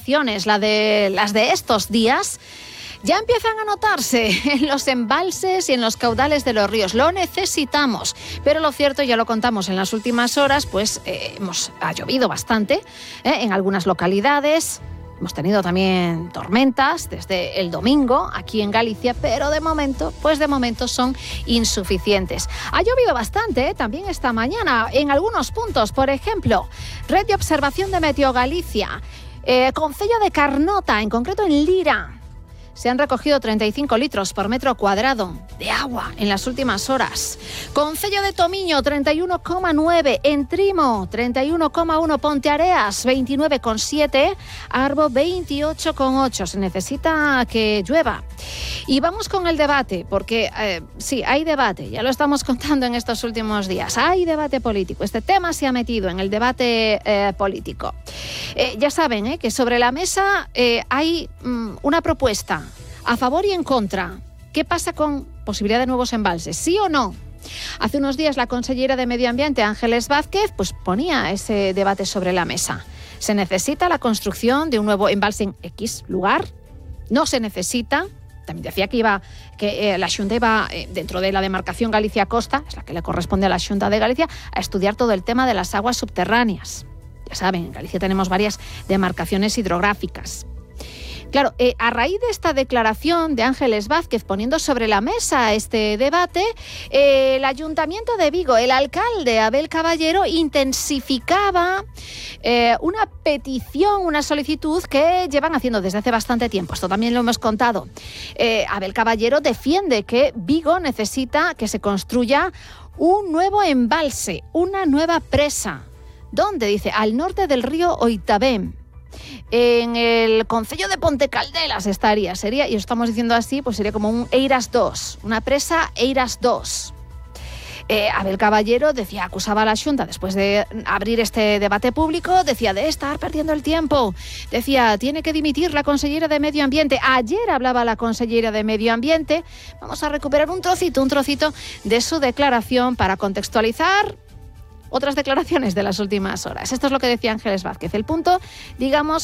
declaraciones, las de estos días, ya empiezan a notarse en los embalses y en los caudales de los ríos. Lo necesitamos, pero lo cierto, ya lo contamos en las últimas horas, pues ha llovido bastante en algunas localidades. Hemos tenido también tormentas desde el domingo aquí en Galicia, pero de momento son insuficientes. Ha llovido bastante también esta mañana en algunos puntos. Por ejemplo, Red de Observación de Meteo Galicia, concello de Carnota, en concreto en Lira. Se han recogido 35 litros por metro cuadrado de agua en las últimas horas. Concello de Tomiño, 31,9. En Trimo, 31,1. Ponteareas, 29,7. Arbo, 28,8. Se necesita que llueva. Y vamos con el debate, porque sí, hay debate. Ya lo estamos contando en estos últimos días. Hay debate político. Este tema se ha metido en el debate político. Ya saben que sobre la mesa hay una propuesta a favor y en contra. ¿Qué pasa con posibilidad de nuevos embalses? ¿Sí o no? Hace unos días la consellera de Medio Ambiente, Ángeles Vázquez, pues ponía ese debate sobre la mesa. ¿Se necesita la construcción de un nuevo embalse en X lugar? ¿No se necesita? También decía que la Xunta iba, dentro de la demarcación Galicia-Costa, es la que le corresponde a la Xunta de Galicia, a estudiar todo el tema de las aguas subterráneas. Ya saben, en Galicia tenemos varias demarcaciones hidrográficas. Claro, a raíz de esta declaración de Ángeles Vázquez poniendo sobre la mesa este debate, el Ayuntamiento de Vigo, el alcalde Abel Caballero, intensificaba una petición, una solicitud que llevan haciendo desde hace bastante tiempo. Esto también lo hemos contado. Abel Caballero defiende que Vigo necesita que se construya un nuevo embalse, una nueva presa. ¿Dónde? Dice, al norte del río Oitabén. En el concello de Pontecaldelas sería, y lo estamos diciendo así, pues sería como un Eiras 2, una presa Eiras 2. Abel Caballero acusaba a la Xunta, después de abrir este debate público, decía de estar perdiendo el tiempo. Decía, tiene que dimitir la consellera de Medio Ambiente. Ayer hablaba la consellera de Medio Ambiente. Vamos a recuperar un trocito de su declaración para contextualizar otras declaraciones de las últimas horas. Esto es lo que decía Ángeles Vázquez. El punto, digamos,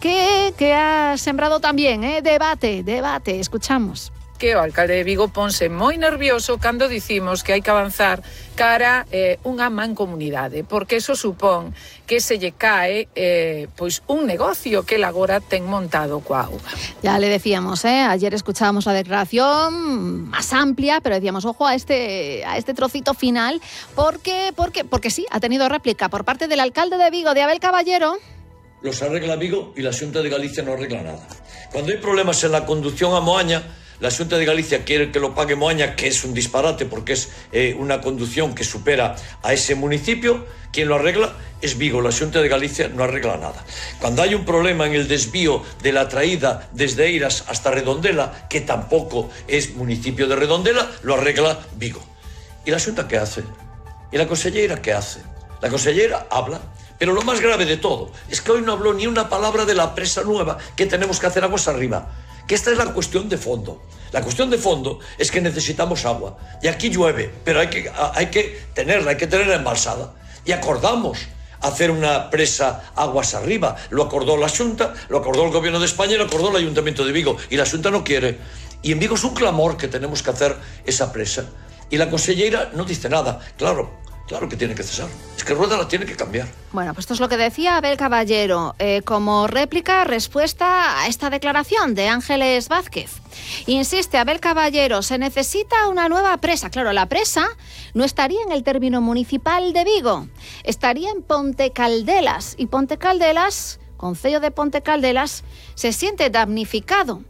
que ha sembrado también debate. Escuchamos. Que o alcalde de Vigo ponse moi nervioso cando dicimos que hai que avanzar cara unha mancomunidade, porque eso supón que se lle cae pois un negocio que el agora ten montado coa auga. Ya le decíamos, ayer escuchábamos la declaración más amplia, pero decíamos, ojo a este trocito final, porque sí, ha tenido réplica por parte del alcalde de Vigo, de Abel Caballero. Los arregla Vigo y la Xunta de Galicia no arregla nada. Cuando hay problemas en la conducción a Moaña, la Xunta de Galicia quiere que lo pague Moaña, que es un disparate porque es una conducción que supera a ese municipio. Quien lo arregla es Vigo, la Xunta de Galicia no arregla nada. Cuando hay un problema en el desvío de la traída desde Eiras hasta Redondela, que tampoco es municipio de Redondela, lo arregla Vigo. ¿Y la Xunta qué hace? ¿Y la consellera qué hace? La consellera habla, pero lo más grave de todo es que hoy no habló ni una palabra de la presa nueva que tenemos que hacer aguas arriba. Que esta es la cuestión de fondo. La cuestión de fondo es que necesitamos agua. Y aquí llueve, pero hay que tenerla embalsada. Y acordamos hacer una presa aguas arriba. Lo acordó la Xunta, lo acordó el Gobierno de España y lo acordó el Ayuntamiento de Vigo. Y la Xunta no quiere. Y en Vigo es un clamor que tenemos que hacer esa presa. Y la consellera no dice nada. Claro que tiene que cesar. Es que Rueda la tiene que cambiar. Bueno, pues esto es lo que decía Abel Caballero como respuesta a esta declaración de Ángeles Vázquez. Insiste Abel Caballero, se necesita una nueva presa. Claro, la presa no estaría en el término municipal de Vigo, estaría en Pontecaldelas. Y Pontecaldelas, concello de Pontecaldelas, se siente damnificado.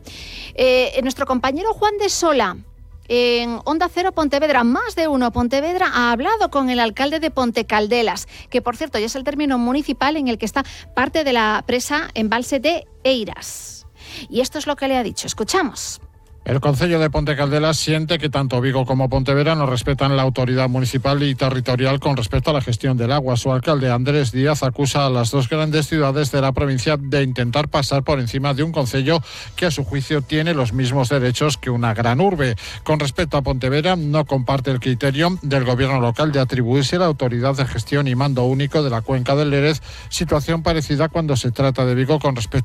Nuestro compañero Juan de Sola, en Onda Cero Pontevedra, más de uno Pontevedra, ha hablado con el alcalde de Pontecaldelas, que por cierto ya es el término municipal en el que está parte de la presa embalse de Eiras. Y esto es lo que le ha dicho. Escuchamos. El concello de Pontecaldelas siente que tanto Vigo como Pontevedra no respetan la autoridad municipal y territorial con respecto a la gestión del agua. Su alcalde, Andrés Díaz, acusa a las dos grandes ciudades de la provincia de intentar pasar por encima de un concello que a su juicio tiene los mismos derechos que una gran urbe. Con respecto a Pontevedra, no comparte el criterio del gobierno local de atribuirse la autoridad de gestión y mando único de la cuenca del Lérez, situación parecida cuando se trata de Vigo con respecto